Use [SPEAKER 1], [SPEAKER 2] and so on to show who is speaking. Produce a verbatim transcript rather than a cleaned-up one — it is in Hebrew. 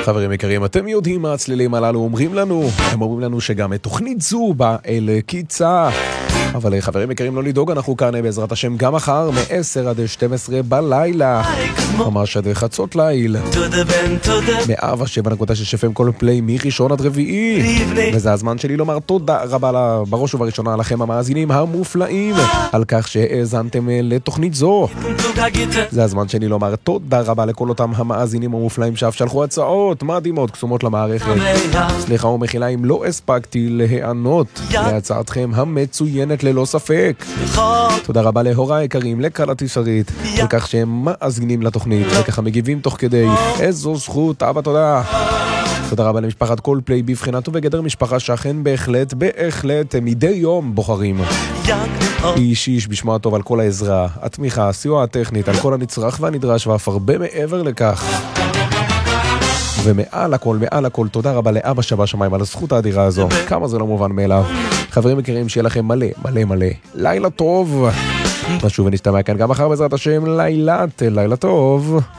[SPEAKER 1] חברים יקרים, אתם יודעים מה הצלילים הללו אומרים לנו? הם אומרים לנו שגם את תוכנית זו באה אל קיצה. אבל חברים יקרים, לא לדאוג, אנחנו כאן בעזרת השם גם מחר מ-עשר עד שתים עשרה בלילה, ממש עד חצות ליל, מאה ושבע נקודה שש אף אם כל פליי מראשון עד רביעי. וזה הזמן שלי לומר תודה רבה בראש ובראשונה לכם המאזינים המופלאים על כך שהאזנתם לתוכנית זו. זה הזמן שלי לומר תודה רבה לכל אותם המאזינים המופלאים שאף שלחו הצעות מדהימות קסומות למערכת. סליחה ומחילה אם לא הספקתי להיענות להצעתכם המצוינת ללא ספק. תודה רבה להוריי היקרים, לקלתי שרית, על כך שהם מאזינים לתוכנית וככה מגיבים תוך כדי. איזו זכות, אבא תודה. תודה רבה למשפחת כל פליי בבחינת ובגדר משפחה שאכן בהחלט בהחלט מדי יום בוחרים איש איש בשמו הטוב על כל העזרה, התמיכה, הסיוע הטכנית, על כל הנצרך והנדרש ואף הרבה מעבר לכך. ומעל הכל, מעל הכל, תודה רבה לאבא שבה שמיים על הזכות האדירה הזו. כמה זה לא מובן מאליו. חברים יקרים, שיהיה לכם מלא, מלא, מלא לילה טוב. נשוב ונשתמע כאן גם מחר בעזרת השם. לילה, לילה טוב.